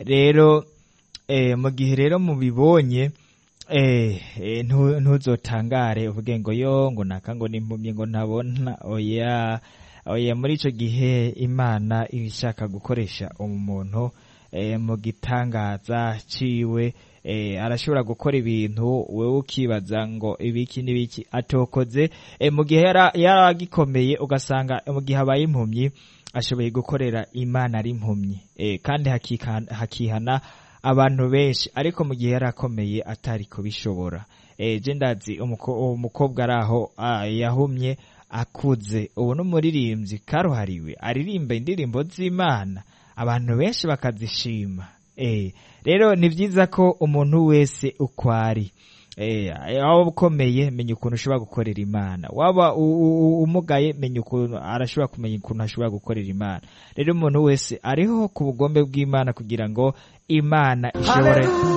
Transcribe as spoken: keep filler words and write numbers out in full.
rero eh, mu gihe rero mubibonye eh, eh, ntu- ntuzotangare uvuge ngo yo ngo naka ngo nimpumye ngo ntabona oya oya muri ico gihe Imana ishaka gukoresha umuntu eh, mu gitangaza ciwe eh, arashobora gukora ibintu wewe ukibaza ngo ibiki n'ibiki atokoze eh, mu gihe yara- yaragikomeye ugasanga mu gihe abaye impumyi ashoboye gukorera Imana ari impumyi eh, kandi hakika- hakihana abantu benshi ariko mu gihe yarakomeye atari kubishobora eh, je ndazi umuko- umukobwa araho ah, yahumye akuze ubu n'umuririmbyi karuhariwe aririmba indirimbo z'Imana abantu benshi bakazishima eh, rero ni vyiza ko umuntu wese ukwari eh, waba ukomeye menya ukuntu ushobora gukorera Imana waba u- u- umugaye menya ukuntu arashobora kumenya ukuntu ashobora gukorera Imana rero umuntu wese ariho ku bugombe bw'Imana kugira ngo Imana ishobore